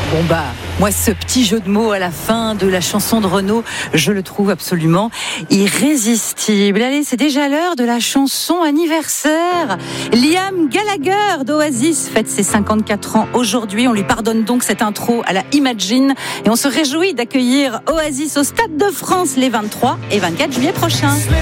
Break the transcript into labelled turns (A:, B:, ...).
A: Bon bah, moi ce petit jeu de mots à la fin de la chanson de Renaud, je le trouve absolument irrésistible. Allez, c'est déjà l'heure de la chanson anniversaire. Liam Gallagher d'Oasis fête ses 54 ans aujourd'hui. On lui pardonne donc cette intro à la Imagine et on se réjouit d'accueillir Oasis au Stade de France les 23 et 24 juillet prochains.